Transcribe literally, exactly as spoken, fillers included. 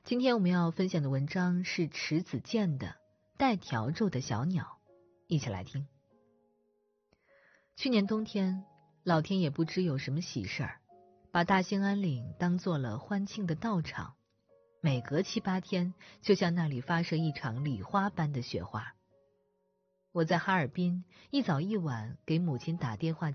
今天我们要分享的文章是迟子建的《带笤帚的小鸟》，一起来听。去年冬天，老天也不知有什么喜事儿，把大兴安岭当做了欢庆的道场，每隔七八天就向那里发射一场礼花般的雪花。我在哈尔滨一早一晚给母亲打电话